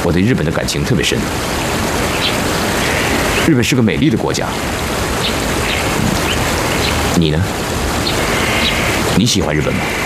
我对日本的感情特别深。日本是个美丽的国家，你呢？你喜欢日本吗？